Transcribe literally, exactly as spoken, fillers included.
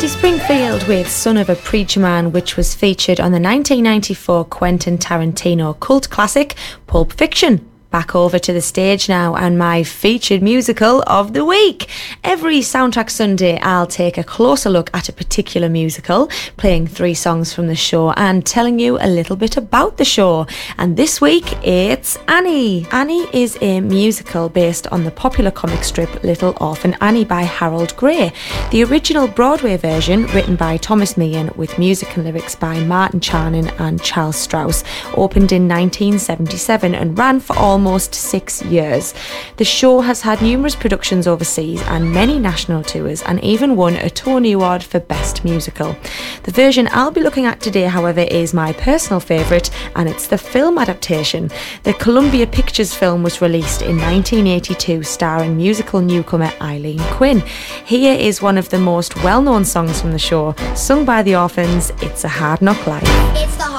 Dusty Springfield with Son of a Preacher Man, which was featured on the nineteen ninety-four Quentin Tarantino cult classic Pulp Fiction. Back over to the stage now and my featured musical of the week. Every Soundtrack Sunday I'll take a closer look at a particular musical, playing three songs from the show and telling you a little bit about the show. And this week it's Annie. Annie is a musical based on the popular comic strip Little Orphan Annie by Harold Gray. The original Broadway version, written by Thomas Meehan with music and lyrics by Martin Charnin and Charles Strauss, opened in nineteen seventy-seven and ran for almost six years. The show has had numerous productions overseas and many national tours, and even won a Tony Award for Best Musical. The version I'll be looking at today, however, is my personal favourite, and it's the film adaptation. The Columbia Pictures film was released in nineteen eighty-two, starring musical newcomer Eileen Quinn. Here is one of the most well-known songs from the show, sung by the Orphans, It's a Hard Knock Life. It's the